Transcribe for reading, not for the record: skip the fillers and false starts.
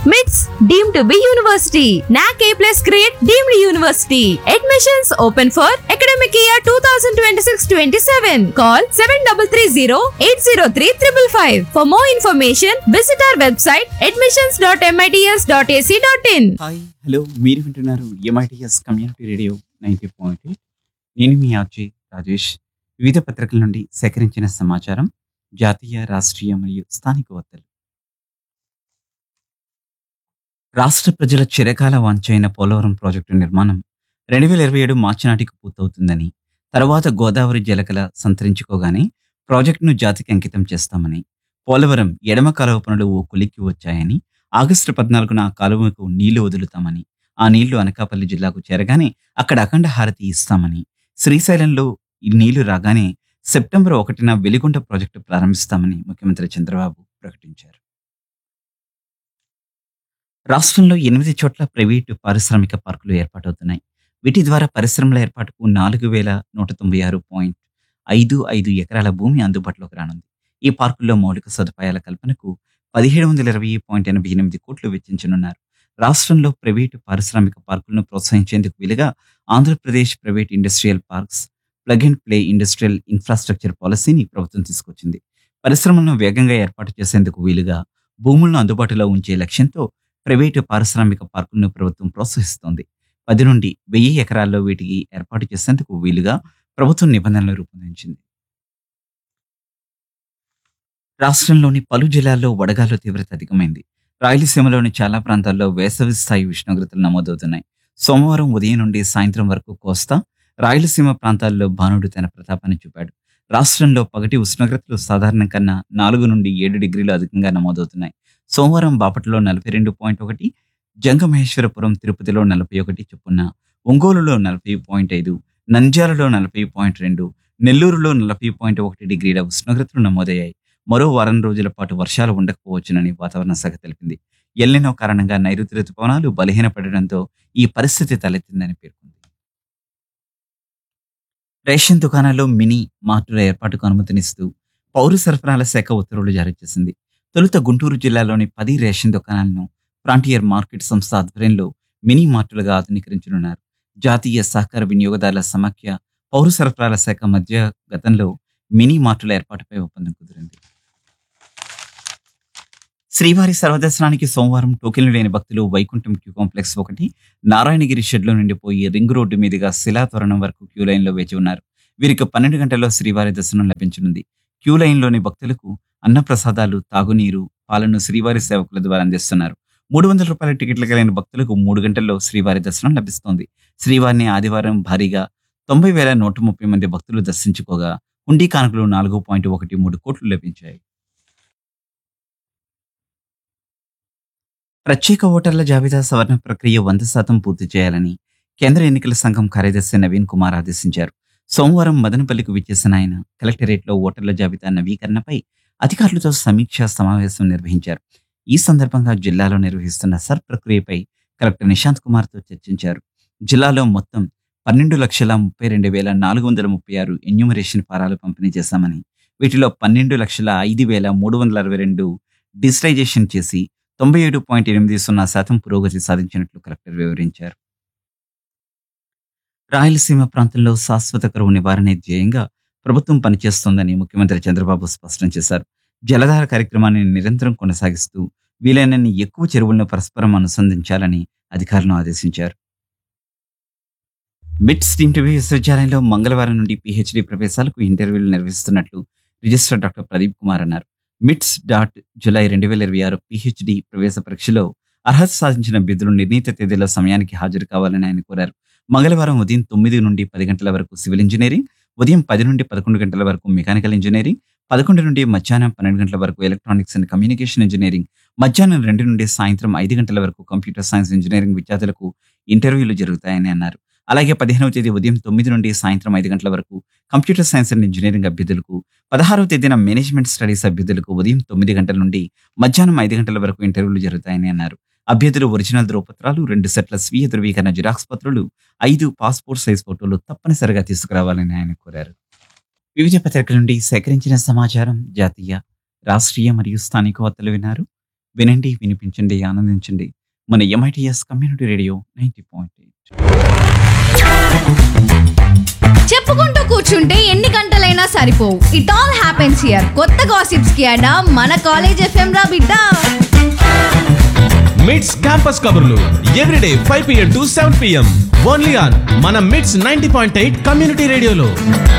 MITS deemed to be university. NAC A+ grade deemed university. Admissions open for academic year 2026-27. Call 7330-803-555. For more information, visit our website admissions.mits.ac.in. Hi hello, మీరు వింటున్నారు MITS community radio 90.8. నేను మీ RJ Rajesh. వివిధ పత్రికల నుండి సేకరించిన సమాచారం, జాతీయ, రాష్ట్రీయ మరియు స్థానిక వార్తలు. రాష్ట్ర ప్రజల చిరకాల వాంఛైన పోలవరం ప్రాజెక్టు నిర్మాణం 2027 మార్చి నాటికి పూర్తవుతుందని, తర్వాత గోదావరి జలకళ సంతరించుకోగానే ప్రాజెక్టును జాతికి అంకితం చేస్తామని, పోలవరం ఎడమ కాలువ పనులు ఓ కొలిక్కి వచ్చాయని, ఆగస్టు 14న ఆ కాలువకు నీళ్లు వదులుతామని, ఆ నీళ్లు అనకాపల్లి జిల్లాకు చేరగానే అక్కడ అఖండ హారతి ఇస్తామని, శ్రీశైలంలో ఈ నీళ్లు రాగానే సెప్టెంబర్ 1న వెలిగొండ ప్రాజెక్టు ప్రారంభిస్తామని ముఖ్యమంత్రి చంద్రబాబు ప్రకటించారు. రాష్ట్రంలో 8 చోట్ల ప్రైవేటు పారిశ్రామిక పార్కులు ఏర్పాటవుతున్నాయి. వీటి ద్వారా పరిశ్రమల ఏర్పాటుకు 4196.55 ఎకరాల భూమి అందుబాటులోకి రానుంది. ఈ పార్కుల్లో మౌలిక సదుపాయాల కల్పనకు 1720.88 కోట్లు వెచ్చించనున్నారు. రాష్ట్రంలో ప్రైవేటు పారిశ్రామిక పార్కులను ప్రోత్సహించేందుకు వీలుగా Andhra Pradesh private industrial parks plug and play industrial infrastructure పాలసీని ప్రభుత్వం తీసుకొచ్చింది. పరిశ్రమలను వేగంగా ఏర్పాటు చేసేందుకు వీలుగా భూములను అందుబాటులో ఉంచే లక్ష్యంతో ప్రైవేటు పారిశ్రామిక పార్కులను ప్రభుత్వం ప్రోత్సహిస్తోంది. 10 నుండి 1000 ఎకరాల్లో వీటికి ఏర్పాటు చేసేందుకు వీలుగా ప్రభుత్వం నిబంధనలు రూపొందించింది. రాష్ట్రంలోని పలు జిల్లాల్లో వడగాలుల తీవ్రత అధికమైంది. రాయలసీమలోని చాలా ప్రాంతాల్లో వేసవి స్థాయి ఉష్ణోగ్రతలు నమోదవుతున్నాయి. సోమవారం ఉదయం నుండి సాయంత్రం వరకు కోస్తా, రాయలసీమ ప్రాంతాల్లో భానుడు తన ప్రతాపాన్ని చూపాడు. రాష్ట్రంలో పగటి ఉష్ణోగ్రతలు సాధారణం కన్నా 4 నుండి 7 డిగ్రీలు అధికంగా నమోదవుతున్నాయి. సోమవారం బాపట్లలో 42.1, జంగమహేశ్వరపురం, తిరుపతిలో 41 చొప్పున, ఒంగోలులో 40.5, నంద్యాలలో 40.2, నెల్లూరులో 40.1 డిగ్రీల ఉష్ణోగ్రతలు నమోదయ్యాయి. మరో వారం రోజుల పాటు వర్షాలు ఉండకపోవచ్చునని వాతావరణ శాఖ తెలిపింది. ఎల్నినో కారణంగా నైరుతి రుతుపవనాలు బలహీనపడడంతో ఈ పరిస్థితి తలెత్తిందని పేర్కొంది. రేషన్ దుకాణాల్లో మినీ మార్టుల ఏర్పాటుకు అనుమతినిస్తూ పౌర సరఫరాల శాఖ ఉత్తర్వులు జారీ చేసింది. తొలుత గుంటూరు జిల్లాలోని 10 రేషన్ దుకాణాలను ఫ్రాంటియర్ మార్కెట్ సంస్థ ఆధ్వర్యంలో మినీ మార్టులుగా ఆధునీకరించనున్నారు. జాతీయ సహకార వినియోగదారుల సమాఖ్య, పౌర సరఫరాల శాఖ మధ్య గతంలో మినీ మార్టుల ఏర్పాటుపై ఒప్పందం కుదిరింది. శ్రీవారి సర్వదర్శనానికి సోమవారం టోకెన్లు లేని భక్తులు వైకుంఠం క్యూ కాంప్లెక్స్ 1, నారాయణగిరి షెడ్లో నుండిపోయి రింగ్ రోడ్డు మీదుగా శిలాతోరణం వరకు క్యూ లైన్లో వేచి ఉన్నారు. వీరికి 12 గంటల్లో శ్రీవారి దర్శనం లభించనుంది. క్యూ లైన్లోని భక్తులకు అన్నప్రసాదాలు, తాగునీరు, పాలను శ్రీవారి సేవకుల ద్వారా అందిస్తున్నారు. 300 రూపాయల టికెట్లు కలిగిన భక్తులకు 3 గంటల్లో శ్రీవారి దర్శనం లభిస్తోంది. శ్రీవారిని ఆదివారం భారీగా 90,130 మంది భక్తులు దర్శించుకోగా హుండీ కానుకలు 4.13 కోట్లు లభించాయి. ప్రత్యేక ఓటర్ల జాబితా సవరణ ప్రక్రియ 100% పూర్తి చేయాలని కేంద్ర ఎన్నికల సంఘం కార్యదర్శి నవీన్ కుమార్ ఆదేశించారు. సోమవారం మదనపల్లికి విచ్చేసిన ఆయన కలెక్టరేట్లో ఓటర్ల జాబితా నవీకరణపై అధికారులతో సమీక్షా సమావేశం నిర్వహించారు. ఈ సందర్భంగా జిల్లాలో నిర్వహిస్తున్న సర్ ప్రక్రియపై కలెక్టర్ నిశాంత్ కుమార్తో చర్చించారు. జిల్లాలో మొత్తం 12,32,436 ఎన్యూమరేషన్ ఫారాలు పంపిణీ చేశామని, వీటిలో 12,05,362 డిజిటైజేషన్ చేసి 97.80% పురోగతి సాధించినట్లు కలెక్టర్ వివరించారు. రాయలసీమ ప్రాంతంలో శాశ్వత కరువు నివారణే ధ్యేయంగా ప్రభుత్వం పనిచేస్తోందని ముఖ్యమంత్రి చంద్రబాబు స్పష్టం చేశారు. జలధార కార్యక్రమాన్ని నిరంతరం కొనసాగిస్తూ వీలైనన్ని ఎక్కువ చెరువులను పరస్పరం అనుసంధించాలని అధికారులను ఆదేశించారు. మిట్స్ డీమ్డ్ విశ్వవిద్యాలయంలో మంగళవారం నుండి PhD ప్రవేశాలకు ఇంటర్వ్యూలు నిర్వహిస్తున్నట్లు రిజిస్ట్రార్ డాక్టర్ ప్రదీప్ కుమార్ అన్నారు. జూలై 2026 PhD ప్రవేశ పరీక్షలో అర్హత సాధించిన అభ్యర్థులు నిర్ణీత తేదీలో సమయానికి హాజరు కావాలని ఆయన కోరారు. మంగళవారం ఉదయం 9 నుండి 10 గంటల వరకు సివిల్ ఇంజనీరింగ్, ఉదయం 10 నుండి 11 గంటల వరకు మెకానికల్ ఇంజనీరింగ్, 11 నుండి మధ్యాహ్నం 12 గంటల వరకు ఎలక్ట్రానిక్స్ అండ్ కమ్యూనికేషన్ ఇంజనీరింగ్, మధ్యాహ్నం 2 నుండి సాయంత్రం 5 గంటల వరకు కంప్యూటర్ సైన్స్ ఇంజనీరింగ్ విద్యార్థులకు ఇంటర్వ్యూలు జరుగుతాయని అన్నారు. అలాగే 15వ తేదీ ఉదయం 9 నుండి సాయంత్రం 5 గంటల వరకు కంప్యూటర్ సైన్స్ అండ్ ఇంజనీరింగ్ అభ్యర్థులకు, 16వ తేదీన మేనేజ్మెంట్ స్టడీస్ అభ్యర్థులకు ఉదయం 9 గంటల నుండి మధ్యాహ్నం 5 గంటల వరకు ఇంటర్వ్యూలు జరుగుతాయని అన్నారు. అభ్యర్థులు ఒరిజినల్ ధ్రువపత్రాలు, 2 సెట్ల స్వీయ ధృవీకరణ జిరాక్స్ పత్రాలు, 5 పాస్పోర్ట్ సైజ్ ఫోటోలు తప్పనిసరిగా తీసుకురావాలని ఆయన కోరారు. వివిధ పత్రికల నుండి సేకరించిన సమాచారం, జాతీయ, రాష్ట్రీయ మరియు స్థానిక వార్తలు విన్నారు. వినండి, వినిపించండి, ఆనందించండి. మన MITS కమ్యూనిటీ రేడియో 90.8. చెప్పుకుంటూ కూర్చుంటే ఎన్ని గంటలైనా సరిపోవు. It all happens here. కొత్త గాసిప్స్ కి అడా మన కాలేజ్ FM రా బిడ్డ. మిట్స్ క్యాంపస్ కబుర్లు everyday 5 PM to 7 PM only on మన మిట్స్ 90.8 కమ్యూనిటీ రేడియోలో.